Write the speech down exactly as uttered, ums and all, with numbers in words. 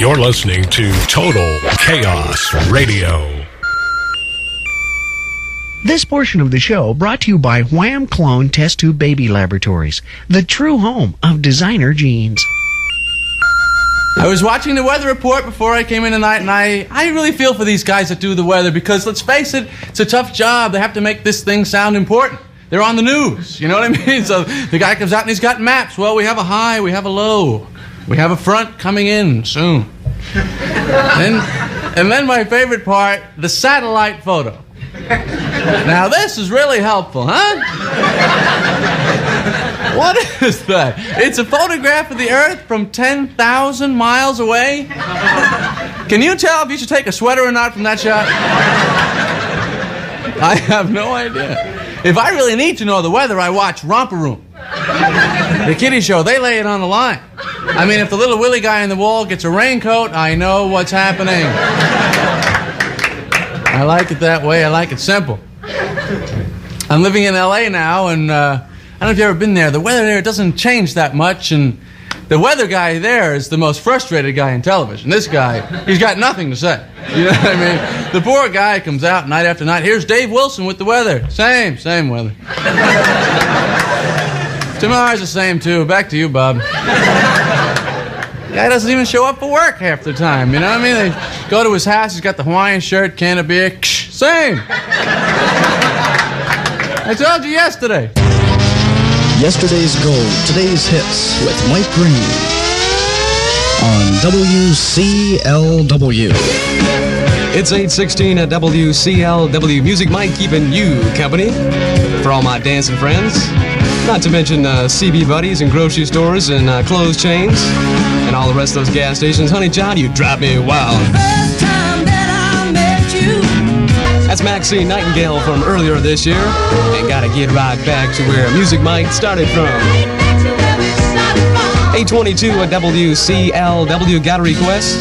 You're listening to Total Chaos Radio. This portion of the show brought to you by Wham Clone Test Tube Baby Laboratories, the true home of designer jeans. I was watching the weather report before I came in tonight, and I, I really feel for these guys that do the weather, because let's face it, it's a tough job. They have to make this thing sound important. They're on the news, you know what I mean? So the guy comes out and he's got maps. Well, we have a high, we have a low. We have a front coming in soon. and, and then my favorite part, the satellite photo. Now this is really helpful, huh? What is that? It's a photograph of the Earth from ten thousand miles away? Can you tell if you should take a sweater or not from that shot? I have no idea. If I really need to know the weather, I watch Romper Room. The kiddie show, they lay it on the line. I mean, if the little Willie guy in the wall gets a raincoat, I know what's happening. I like it that way. I like it simple. I'm living in L A now, and uh, I don't know if you've ever been there. The weather there doesn't change that much, and the weather guy there is the most frustrated guy in television. This guy, he's got nothing to say. You know what I mean? The poor guy comes out night after night. Here's Dave Wilson with the weather. Same, same weather. Tomorrow's the same, too. Back to you, Bob. Guy doesn't even show up for work half the time, you know what I mean? They go to his house, he's got the Hawaiian shirt, can of beer, ksh, same. I told you yesterday. Yesterday's gold, today's hits with Mike Green on W C L W. It's eight sixteen at W C L W. Music Mike keeping you company for all my dancing friends. Not to mention uh, C B buddies and grocery stores and uh, clothes chains and all the rest of those gas stations. Honey John, you drive me wild. First time that I met you. That's Maxine Nightingale from earlier this year. And gotta get right back to where Music Mike started from. eight twenty-two at W C L W. Got a request?